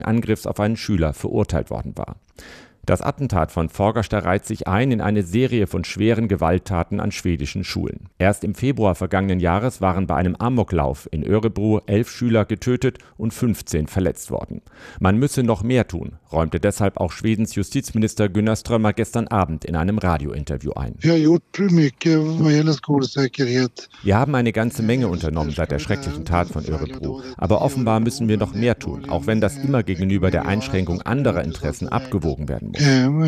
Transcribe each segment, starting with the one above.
Angriffs auf einen Schüler verurteilt worden war. Das Attentat von Fagersta reiht sich ein in eine Serie von schweren Gewalttaten an schwedischen Schulen. Erst im Februar vergangenen Jahres waren bei einem Amoklauf in Örebro 11 Schüler getötet und 15 verletzt worden. Man müsse noch mehr tun, räumte deshalb auch Schwedens Justizminister Gunnar Strömmer gestern Abend in einem Radiointerview ein. Wir haben eine ganze Menge unternommen seit der schrecklichen Tat von Örebro. Aber offenbar müssen wir noch mehr tun, auch wenn das immer gegenüber der Einschränkung anderer Interessen abgewogen werden muss.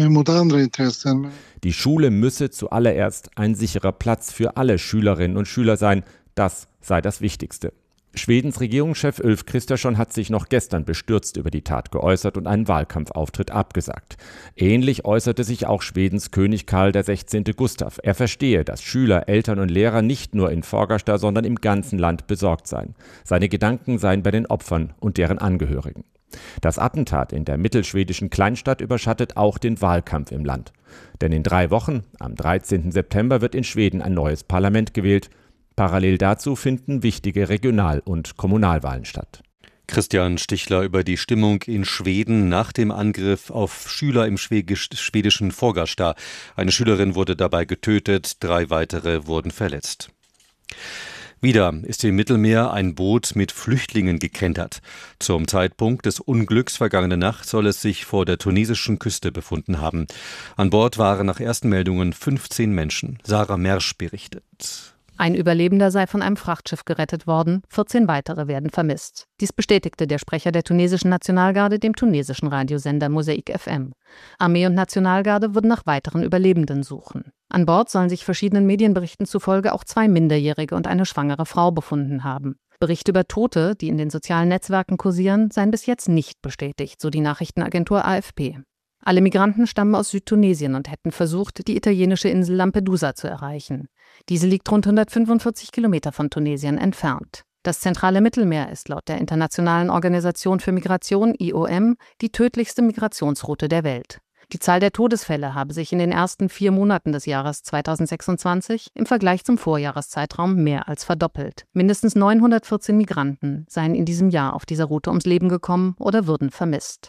Die Schule müsse zuallererst ein sicherer Platz für alle Schülerinnen und Schüler sein. Das sei das Wichtigste. Schwedens Regierungschef Ulf Kristersson hat sich noch gestern bestürzt über die Tat geäußert und einen Wahlkampfauftritt abgesagt. Ähnlich äußerte sich auch Schwedens König Karl XVI. Gustav. Er verstehe, dass Schüler, Eltern und Lehrer nicht nur in Fagersta, sondern im ganzen Land besorgt seien. Seine Gedanken seien bei den Opfern und deren Angehörigen. Das Attentat in der mittelschwedischen Kleinstadt überschattet auch den Wahlkampf im Land. Denn in 3 Wochen, am 13. September, wird in Schweden ein neues Parlament gewählt. Parallel dazu finden wichtige Regional- und Kommunalwahlen statt. Christian Stichler über die Stimmung in Schweden nach dem Angriff auf Schüler im schwedischen Fagersta. Eine Schülerin wurde dabei getötet, 3 weitere wurden verletzt. Wieder ist im Mittelmeer ein Boot mit Flüchtlingen gekentert. Zum Zeitpunkt des Unglücks vergangene Nacht soll es sich vor der tunesischen Küste befunden haben. An Bord waren nach ersten Meldungen 15 Menschen. Sarah Mersch berichtet. Ein Überlebender sei von einem Frachtschiff gerettet worden, 14 weitere werden vermisst. Dies bestätigte der Sprecher der tunesischen Nationalgarde dem tunesischen Radiosender Mosaik FM. Armee und Nationalgarde würden nach weiteren Überlebenden suchen. An Bord sollen sich verschiedenen Medienberichten zufolge auch 2 Minderjährige und eine schwangere Frau befunden haben. Berichte über Tote, die in den sozialen Netzwerken kursieren, seien bis jetzt nicht bestätigt, so die Nachrichtenagentur AFP. Alle Migranten stammen aus Südtunesien und hätten versucht, die italienische Insel Lampedusa zu erreichen. Diese liegt rund 145 Kilometer von Tunesien entfernt. Das zentrale Mittelmeer ist laut der Internationalen Organisation für Migration IOM die tödlichste Migrationsroute der Welt. Die Zahl der Todesfälle habe sich in den ersten 4 Monaten des Jahres 2026 im Vergleich zum Vorjahreszeitraum mehr als verdoppelt. Mindestens 914 Migranten seien in diesem Jahr auf dieser Route ums Leben gekommen oder würden vermisst.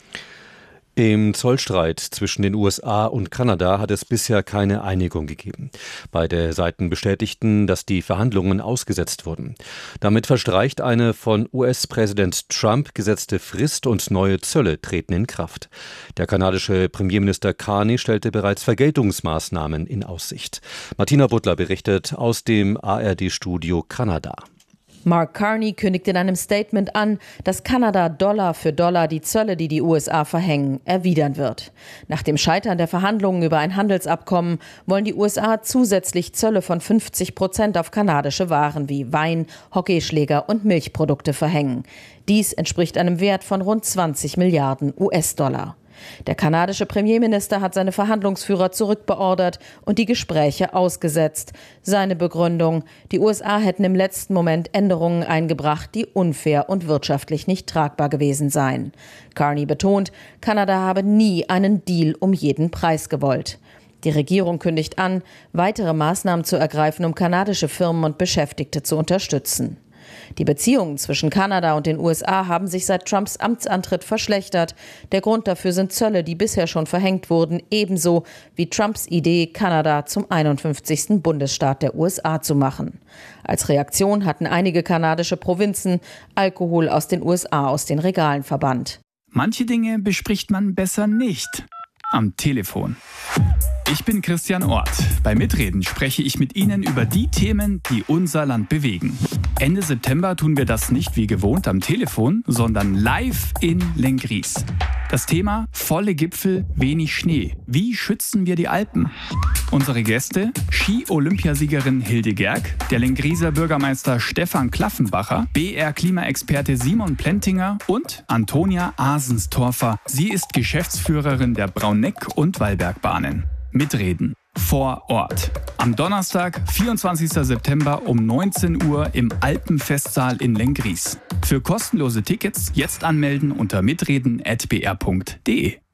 Im Zollstreit zwischen den USA und Kanada hat es bisher keine Einigung gegeben. Beide Seiten bestätigten, dass die Verhandlungen ausgesetzt wurden. Damit verstreicht eine von US-Präsident Trump gesetzte Frist und neue Zölle treten in Kraft. Der kanadische Premierminister Carney stellte bereits Vergeltungsmaßnahmen in Aussicht. Martina Butler berichtet aus dem ARD-Studio Kanada. Mark Carney kündigt in einem Statement an, dass Kanada Dollar für Dollar die Zölle, die die USA verhängen, erwidern wird. Nach dem Scheitern der Verhandlungen über ein Handelsabkommen wollen die USA zusätzlich Zölle von 50% auf kanadische Waren wie Wein, Hockeyschläger und Milchprodukte verhängen. Dies entspricht einem Wert von rund 20 Milliarden US-Dollar. Der kanadische Premierminister hat seine Verhandlungsführer zurückbeordert und die Gespräche ausgesetzt. Seine Begründung: Die USA hätten im letzten Moment Änderungen eingebracht, die unfair und wirtschaftlich nicht tragbar gewesen seien. Carney betont, Kanada habe nie einen Deal um jeden Preis gewollt. Die Regierung kündigt an, weitere Maßnahmen zu ergreifen, um kanadische Firmen und Beschäftigte zu unterstützen. Die Beziehungen zwischen Kanada und den USA haben sich seit Trumps Amtsantritt verschlechtert. Der Grund dafür sind Zölle, die bisher schon verhängt wurden, ebenso wie Trumps Idee, Kanada zum 51. Bundesstaat der USA zu machen. Als Reaktion hatten einige kanadische Provinzen Alkohol aus den USA aus den Regalen verbannt. Manche Dinge bespricht man besser nicht am Telefon. Ich bin Christian Orth. Bei Mitreden spreche ich mit Ihnen über die Themen, die unser Land bewegen. Ende September tun wir das nicht wie gewohnt am Telefon, sondern live in Lenggries. Das Thema: volle Gipfel, wenig Schnee. Wie schützen wir die Alpen? Unsere Gäste: Ski-Olympiasiegerin Hilde Gerg, der Lengrieser Bürgermeister Stefan Klaffenbacher, BR-Klimaexperte Simon Plentinger und Antonia Asenstorfer. Sie ist Geschäftsführerin der Brauneck- und Wallbergbahnen. Mitreden vor Ort. Am Donnerstag, 24. September um 19 Uhr im Alpenfestsaal in Lenggries. Für kostenlose Tickets jetzt anmelden unter mitreden@br.de.